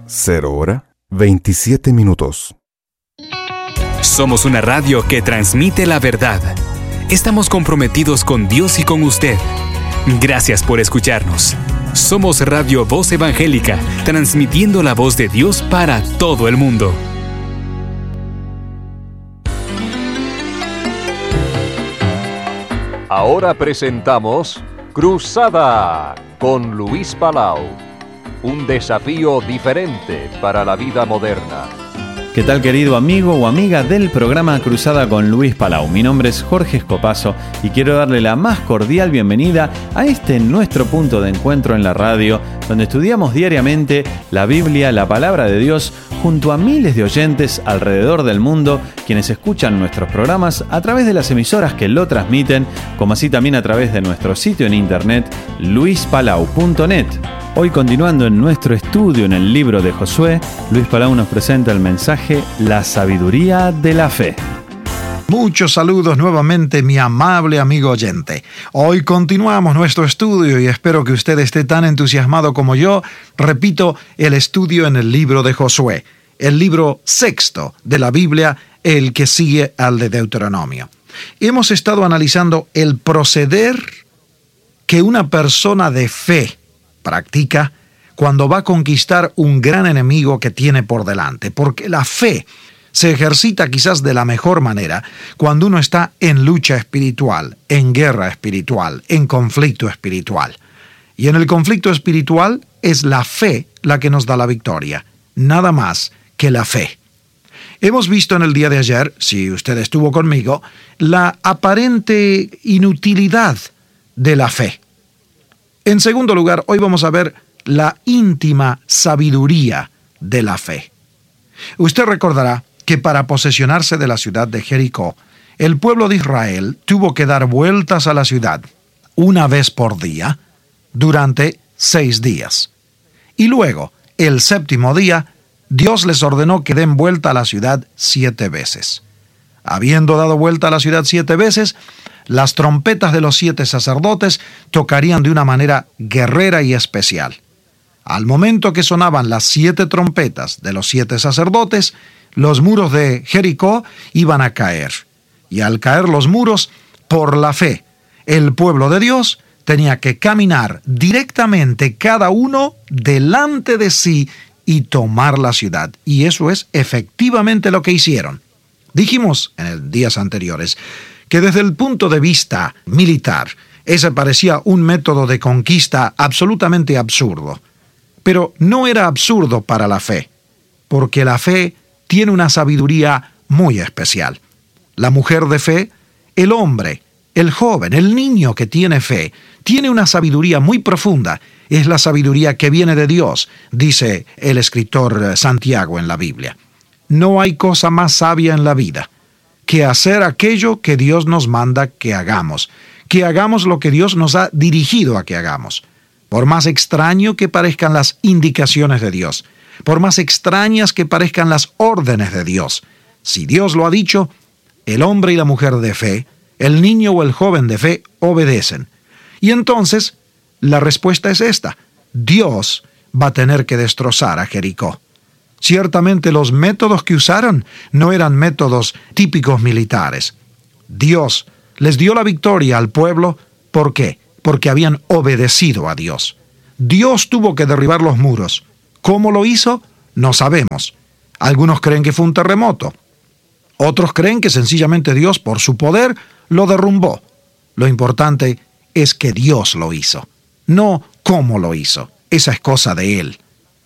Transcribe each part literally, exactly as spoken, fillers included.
cero hora veintisiete minutos. Somos una radio que transmite la verdad. Estamos comprometidos con Dios y con usted. Gracias por escucharnos. Somos Radio Voz Evangélica, transmitiendo la voz de Dios para todo el mundo. Ahora presentamos Cruzada con Luis Palau. Un desafío diferente para la vida moderna. ¿Qué tal, querido amigo o amiga del programa Cruzada con Luis Palau? Mi nombre es Jorge Escopazo y quiero darle la más cordial bienvenida a este nuestro punto de encuentro en la radio, donde estudiamos diariamente la Biblia, la Palabra de Dios, junto a miles de oyentes alrededor del mundo, quienes escuchan nuestros programas a través de las emisoras que lo transmiten, como así también a través de nuestro sitio en internet, luis palau punto net. Hoy, continuando en nuestro estudio en el libro de Josué, Luis Palau nos presenta el mensaje La sabiduría de la fe. Muchos saludos nuevamente, mi amable amigo oyente. Hoy continuamos nuestro estudio y espero que usted esté tan entusiasmado como yo. Repito, el estudio en el libro de Josué, el libro sexto de la Biblia, el que sigue al de Deuteronomio. Hemos estado analizando el proceder que una persona de fe practica cuando va a conquistar un gran enemigo que tiene por delante, porque la fe se ejercita quizás de la mejor manera cuando uno está en lucha espiritual, en guerra espiritual, en conflicto espiritual. Y en el conflicto espiritual es la fe la que nos da la victoria, nada más que la fe. Hemos visto en el día de ayer, si usted estuvo conmigo, la aparente inutilidad de la fe. En segundo lugar, hoy vamos a ver la íntima sabiduría de la fe. Usted recordará que para posesionarse de la ciudad de Jericó, el pueblo de Israel tuvo que dar vueltas a la ciudad una vez por día durante seis días. Y luego, el séptimo día, Dios les ordenó que den vuelta a la ciudad siete veces. Habiendo dado vuelta a la ciudad siete veces, las trompetas de los siete sacerdotes tocarían de una manera guerrera y especial. Al momento que sonaban las siete trompetas de los siete sacerdotes, los muros de Jericó iban a caer. Y al caer los muros, por la fe, el pueblo de Dios tenía que caminar directamente cada uno delante de sí y tomar la ciudad. Y eso es efectivamente lo que hicieron. Dijimos en días anteriores que desde el punto de vista militar, ese parecía un método de conquista absolutamente absurdo. Pero no era absurdo para la fe, porque la fe tiene una sabiduría muy especial. La mujer de fe, el hombre, el joven, el niño que tiene fe, tiene una sabiduría muy profunda. Es la sabiduría que viene de Dios, dice el escritor Santiago en la Biblia. No hay cosa más sabia en la vida que hacer aquello que Dios nos manda que hagamos, que hagamos lo que Dios nos ha dirigido a que hagamos. Por más extraño que parezcan las indicaciones de Dios, por más extrañas que parezcan las órdenes de Dios, si Dios lo ha dicho, el hombre y la mujer de fe, el niño o el joven de fe, obedecen. Y entonces, la respuesta es esta: Dios va a tener que destrozar a Jericó. Ciertamente los métodos que usaron no eran métodos típicos militares. Dios les dio la victoria al pueblo. ¿Por qué? Porque habían obedecido a Dios. Dios tuvo que derribar los muros. ¿Cómo lo hizo? No sabemos. Algunos creen que fue un terremoto. Otros creen que sencillamente Dios, por su poder, lo derrumbó. Lo importante es que Dios lo hizo, no cómo lo hizo. Esa es cosa de Él.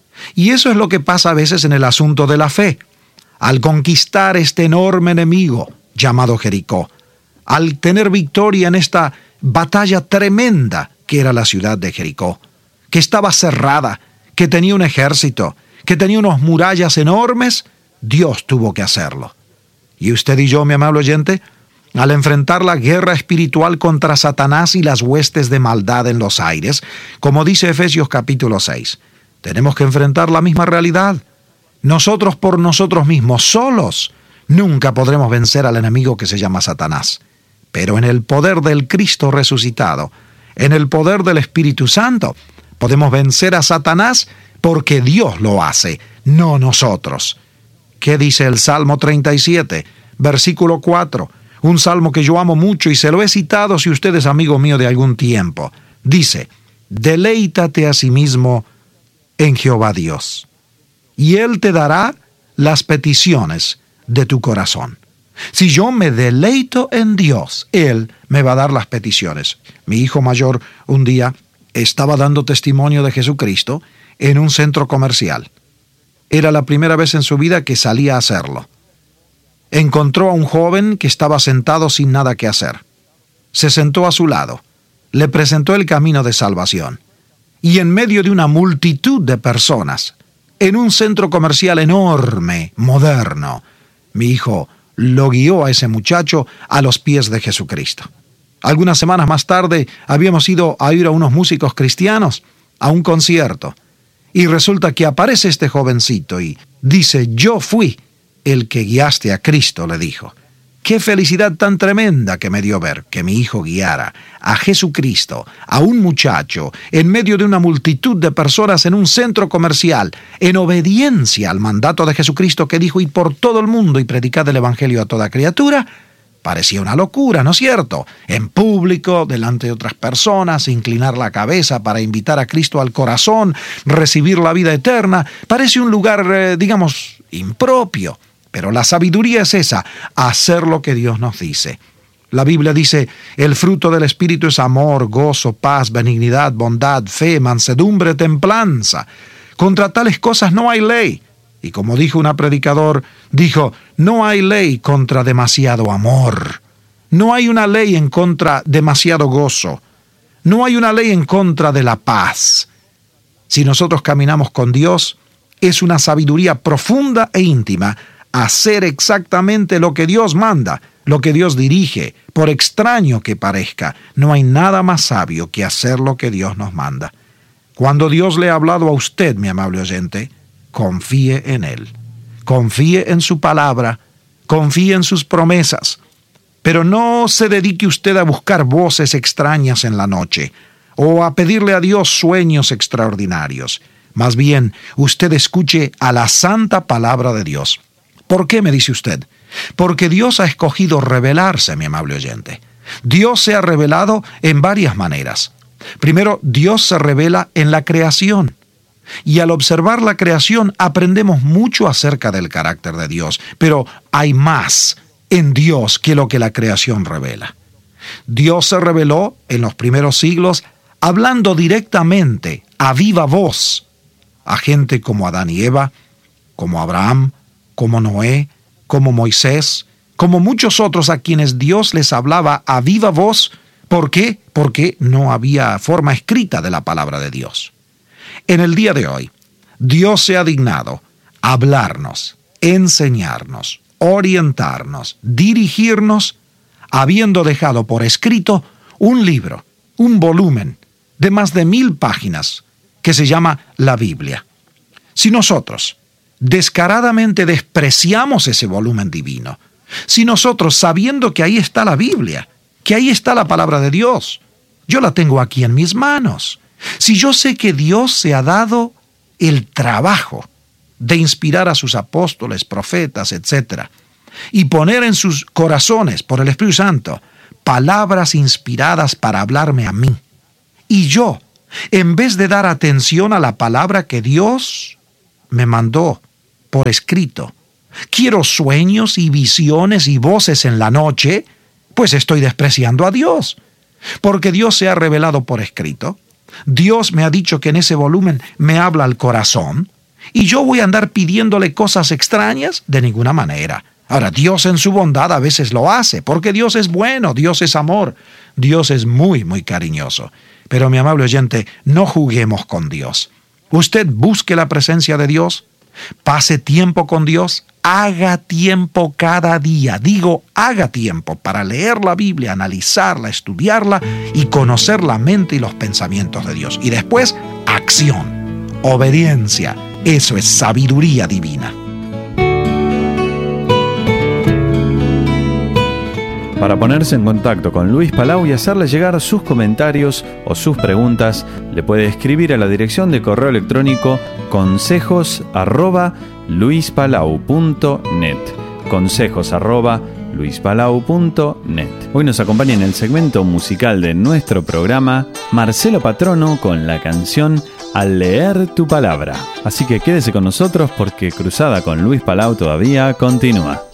Y eso es lo que pasa a veces en el asunto de la fe. Al conquistar este enorme enemigo llamado Jericó, al tener victoria en esta batalla tremenda que era la ciudad de Jericó, que estaba cerrada, que tenía un ejército, que tenía unas murallas enormes, Dios tuvo que hacerlo. Y usted y yo, mi amable oyente, al enfrentar la guerra espiritual contra Satanás y las huestes de maldad en los aires, como dice Efesios capítulo seis, tenemos que enfrentar la misma realidad. Nosotros por nosotros mismos, solos, nunca podremos vencer al enemigo que se llama Satanás. Pero en el poder del Cristo resucitado, en el poder del Espíritu Santo, Podemos vencer a Satanás porque Dios lo hace, no nosotros. ¿Qué dice el Salmo treinta y siete, versículo cuatro? Un salmo que yo amo mucho y se lo he citado si usted es amigo mío de algún tiempo. Dice, deleítate a sí mismo en Jehová Dios, y Él te dará las peticiones de tu corazón. Si yo me deleito en Dios, Él me va a dar las peticiones. Mi hijo mayor un día estaba dando testimonio de Jesucristo en un centro comercial. Era la primera vez en su vida que salía a hacerlo. Encontró a un joven que estaba sentado sin nada que hacer. Se sentó a su lado, le presentó el camino de salvación. Y en medio de una multitud de personas, en un centro comercial enorme, moderno, mi hijo lo guió a ese muchacho a los pies de Jesucristo. Algunas semanas más tarde habíamos ido a ir a unos músicos cristianos a un concierto. Y resulta que aparece este jovencito y dice, yo fui el que guiaste a Cristo, le dijo. Qué felicidad tan tremenda que me dio ver que mi hijo guiara a Jesucristo, a un muchacho, en medio de una multitud de personas en un centro comercial, en obediencia al mandato de Jesucristo que dijo, ir por todo el mundo y predicad el Evangelio a toda criatura. Parecía una locura, ¿no es cierto? En público, delante de otras personas, inclinar la cabeza para invitar a Cristo al corazón, recibir la vida eterna. Parece un lugar, eh, digamos, impropio. Pero la sabiduría es esa, hacer lo que Dios nos dice. La Biblia dice, el fruto del Espíritu es amor, gozo, paz, benignidad, bondad, fe, mansedumbre, templanza. Contra tales cosas no hay ley. Y como dijo una predicador, dijo, no hay ley contra demasiado amor. No hay una ley en contra demasiado gozo. No hay una ley en contra de la paz. Si nosotros caminamos con Dios, es una sabiduría profunda e íntima hacer exactamente lo que Dios manda, lo que Dios dirige, por extraño que parezca. No hay nada más sabio que hacer lo que Dios nos manda. Cuando Dios le ha hablado a usted, mi amable oyente, confíe en Él. Confíe en su palabra, confíe en sus promesas, pero no se dedique usted a buscar voces extrañas en la noche o a pedirle a Dios sueños extraordinarios. Más bien, usted escuche a la santa palabra de Dios. ¿Por qué, me dice usted? Porque Dios ha escogido revelarse, mi amable oyente. Dios se ha revelado en varias maneras. Primero, Dios se revela en la creación. Y al observar la creación aprendemos mucho acerca del carácter de Dios. Pero hay más en Dios que lo que la creación revela. Dios se reveló en los primeros siglos hablando directamente, a viva voz, a gente como Adán y Eva, como Abraham, como Noé, como Moisés, como muchos otros a quienes Dios les hablaba a viva voz. ¿Por qué? Porque no había forma escrita de la palabra de Dios. En el día de hoy, Dios se ha dignado hablarnos, enseñarnos, orientarnos, dirigirnos, habiendo dejado por escrito un libro, un volumen de más de mil páginas que se llama la Biblia. Si nosotros descaradamente despreciamos ese volumen divino, si nosotros, sabiendo que ahí está la Biblia, que ahí está la palabra de Dios, yo la tengo aquí en mis manos, si yo sé que Dios se ha dado el trabajo de inspirar a sus apóstoles, profetas, etcétera, y poner en sus corazones, por el Espíritu Santo, palabras inspiradas para hablarme a mí, y yo, en vez de dar atención a la palabra que Dios me mandó por escrito, quiero sueños y visiones y voces en la noche, pues estoy despreciando a Dios, porque Dios se ha revelado por escrito. Dios me ha dicho que en ese volumen me habla al corazón, y yo voy a andar pidiéndole cosas extrañas de ninguna manera. Ahora, Dios en su bondad a veces lo hace, porque Dios es bueno, Dios es amor, Dios es muy, muy cariñoso. Pero, mi amable oyente, no juguemos con Dios. Usted busque la presencia de Dios, pase tiempo con Dios, haga tiempo cada día. Digo, haga tiempo para leer la Biblia, analizarla, estudiarla y conocer la mente y los pensamientos de Dios. Y después, acción, obediencia. Eso es sabiduría divina. Para ponerse en contacto con Luis Palau y hacerle llegar sus comentarios o sus preguntas, le puede escribir a la dirección de correo electrónico consejos arroba luispalau punto net. Consejos arroba luispalau punto net. Hoy nos acompaña en el segmento musical de nuestro programa Marcelo Patrono con la canción Al leer tu palabra. Así que quédese con nosotros porque Cruzada con Luis Palau todavía continúa.